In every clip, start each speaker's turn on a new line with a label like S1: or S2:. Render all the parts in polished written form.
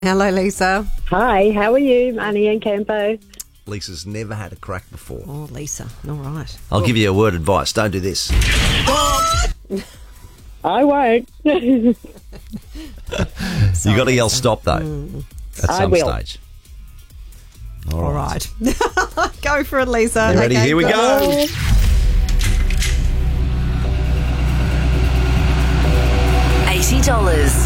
S1: Hello, Lisa.
S2: Hi, how are you, Manny and Campo?
S3: Lisa's never had a crack before.
S1: Oh, Lisa. All right.
S3: I'll give you a word of advice. Don't do this.
S2: I won't.
S3: You got to yell stop, though, at
S2: I
S3: some
S2: will.
S3: stage.
S1: All right. Go for it, Lisa.
S3: You ready?
S1: Okay,
S3: Here we go.
S4: $80.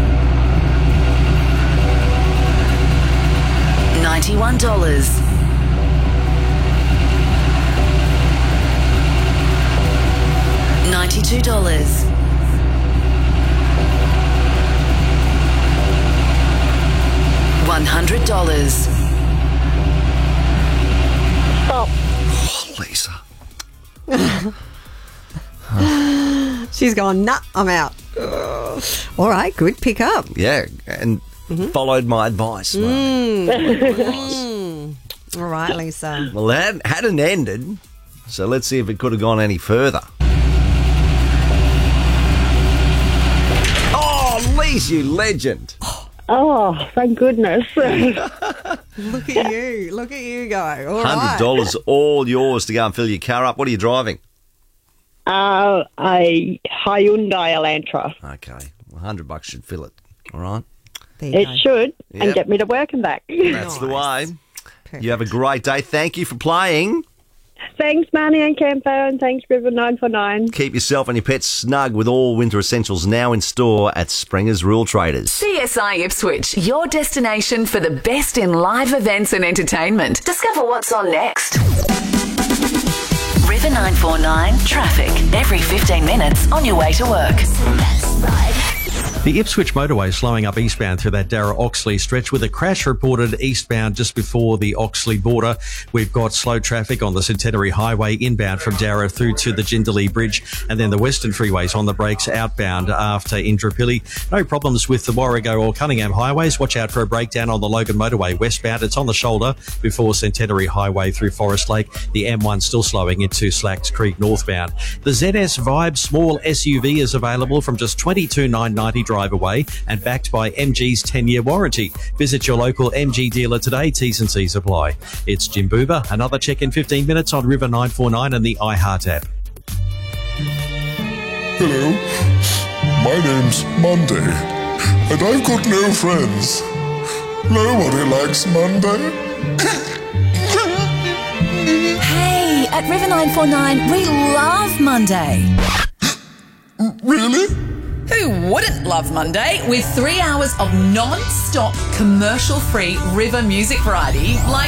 S4: $91. $92. $100.
S2: Stop.
S3: Oh, Lisa.
S1: She's gone, nah, I'm out. All right, good pick up.
S3: Yeah, and followed my advice.
S1: All right, Lisa.
S3: Well, that hadn't ended, so let's see if it could have gone any further. Oh, Lisa, you legend.
S2: Oh, thank goodness.
S1: Look at you. Look at you go. All right.
S3: $100 all yours to go and fill your car up. What are you driving?
S2: A Hyundai Elantra.
S3: Okay, $100 should fill it. All right,
S1: There you
S2: It
S1: go.
S2: should,
S3: Yep.
S2: and get me to work and back.
S3: that's the way. You have a great day. Thank you for playing.
S2: Thanks, Manny and Campo, and thanks, River 949.
S3: Keep yourself and your pets snug with all winter essentials now in store at Springer's Rural Traders.
S4: CSI Ipswich, your destination for the best in live events and entertainment. Discover what's on next. River 949 traffic every 15 minutes on your way to work.
S5: The Ipswich motorway slowing up eastbound through that Darra-Oxley stretch with a crash reported eastbound just before the Oxley border. We've got slow traffic on the Centenary Highway inbound from Darra through to the Jindalee Bridge, and then the Western Freeways on the brakes outbound after Indooroopilly. No problems with the Warrego or Cunningham highways. Watch out for a breakdown on the Logan motorway westbound. It's on the shoulder before Centenary Highway through Forest Lake. The M1 still slowing into Slacks Creek northbound. The ZS Vibe small SUV is available from just $22,990 drive away and backed by MG's 10-year warranty. Visit your local MG dealer today. T's and C's apply. It's Jim Boober. Another check in 15 minutes on River 949 and the iHeart app.
S6: Hello, my name's Monday, and I've got no friends. Nobody likes Monday.
S7: Hey, at River 949, we love Monday.
S6: Really?
S7: Who wouldn't love Monday? With 3 hours of non-stop commercial-free River music variety like